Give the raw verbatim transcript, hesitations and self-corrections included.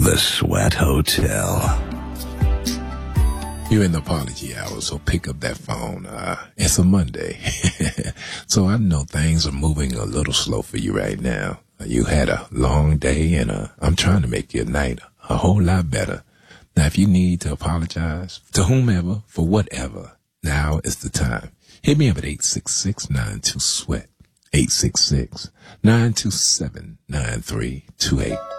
The Sweat Hotel. You're in the apology hour, so pick up that phone. Uh, it's a Monday. So I know things are moving a little slow for you right now. You had a long day, and uh, I'm trying to make your night a whole lot better. Now, if you need to apologize to whomever for whatever, now is the time. Hit me up at eight six six, nine two, SWEAT, eight six six, nine two seven, nine three two eight.